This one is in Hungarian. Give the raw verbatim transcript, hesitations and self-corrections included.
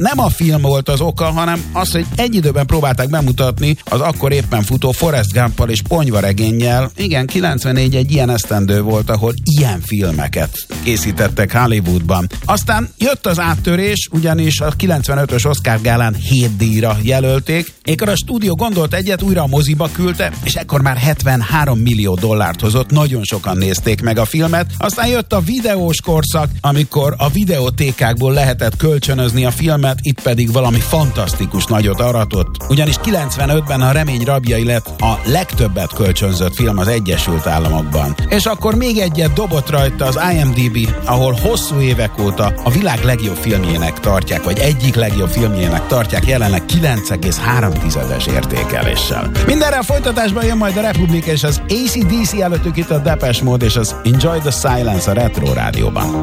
nem a film volt az oka, hanem az, hogy egy időben próbálták bemutatni az akkor éppen futó Forrest Gumpal és Ponyvaregénnyel. Igen, kilencvennégy egy ilyen esztendő volt, ahol ilyen filmeket készítettek Hollywoodban. Aztán jött az áttörés, ugyanis a kilencvenötös Oscar gálán hét díjra jelölték. Ekkor a stúdió gondolt egyet, újra a moziba küldte, és ekkor már hetvenhárom millió dollárt hozott, nagyon sokan nézték meg a filmet. Aztán jött a videós korszak, amikor a videótékákból lehetett kölcsönözni a filmet, itt pedig valami fantasztikus nagyot aratott, ugyanis kilencvenötben a Remény rabjai lett a legtöbbet kölcsönzött film az Egyesült Államokban. És akkor még egyet dobott rajta az I M D B, ahol hosszú évek óta a világ legjobb filmjének tartják, vagy egyik legjobb filmjének tartják, jelenleg kilenc egész három tizedes értékeléssel. Mindenre a folytatásban jön majd a Republic és az A C D C, előttük itt a Depeche Mode és az Enjoy the Silence a Retro Rádióban.